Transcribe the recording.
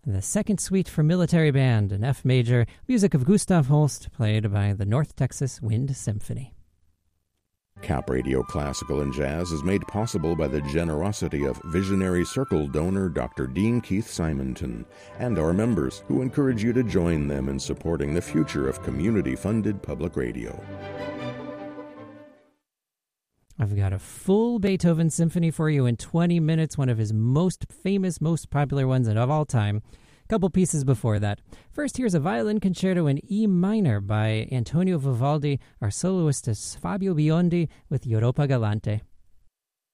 The Second Suite for Military Band in F major, music of Gustav Holst, played by the North Texas Wind Symphony. Cap Radio Classical and Jazz is made possible by the generosity of visionary Circle donor Dr. Dean Keith Simonton and our members, who encourage you to join them in supporting the future of community-funded public radio. I've got a full Beethoven symphony for you in 20 minutes, one of his most famous, most popular ones of all time. A couple pieces before that. First, here's a violin concerto in E minor by Antonio Vivaldi. Our soloist is Fabio Biondi with Europa Galante.